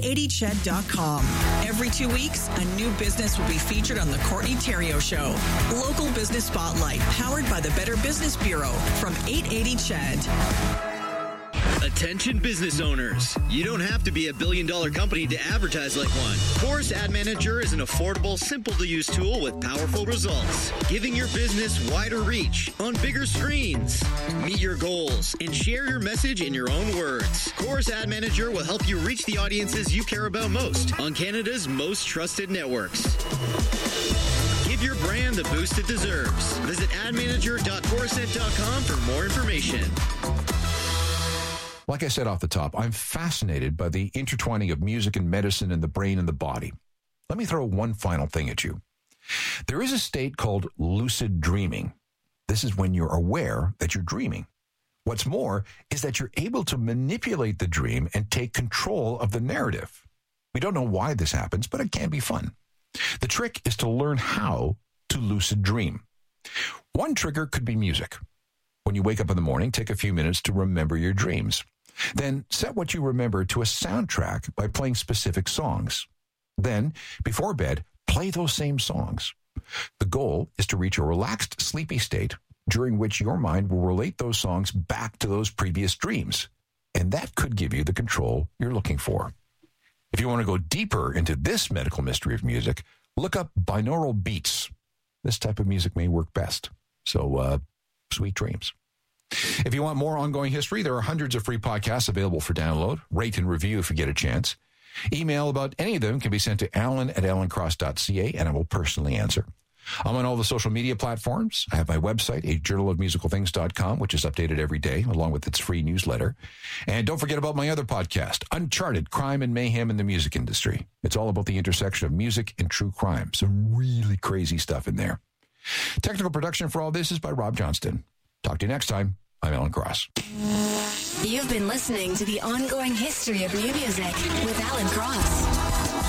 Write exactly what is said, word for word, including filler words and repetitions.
eighty C H E D dot com. Every two weeks, a new business will be featured on the Courtney Theriault Show. Local Business Spotlight, powered by the Better Business Bureau from eight eighty C H E D. Attention business owners. You don't have to be a billion dollar company to advertise like one. Chorus Ad Manager is an affordable, simple to use tool with powerful results, giving your business wider reach on bigger screens. Meet your goals and share your message in your own words. Chorus Ad Manager will help you reach the audiences you care about most on Canada's most trusted networks. Give your brand the boost it deserves. Visit ad manager dot chorused dot com for more information. Like I said off the top, I'm fascinated by the intertwining of music and medicine and the brain and the body. Let me throw one final thing at you. There is a state called lucid dreaming. This is when you're aware that you're dreaming. What's more is that you're able to manipulate the dream and take control of the narrative. We don't know why this happens, but it can be fun. The trick is to learn how to lucid dream. One trigger could be music. When you wake up in the morning, take a few minutes to remember your dreams. Then set what you remember to a soundtrack by playing specific songs. Then, before bed, play those same songs. The goal is to reach a relaxed, sleepy state during which your mind will relate those songs back to those previous dreams. And that could give you the control you're looking for. If you want to go deeper into this medical mystery of music, look up binaural beats. This type of music may work best. So, uh, sweet dreams. If you want more ongoing history, there are hundreds of free podcasts available for download. Rate and review if you get a chance. Email about any of them can be sent to alan at alan cross dot c a, and I will personally answer. I'm on all the social media platforms. I have my website, a journal of musical things dot com, which is updated every day, along with its free newsletter. And don't forget about my other podcast, Uncharted, Crime and Mayhem in the Music Industry. It's all about the intersection of music and true crime. Some really crazy stuff in there. Technical production for all this is by Rob Johnston. Talk to you next time. I'm Alan Cross. You've been listening to The Ongoing History of New Music with Alan Cross.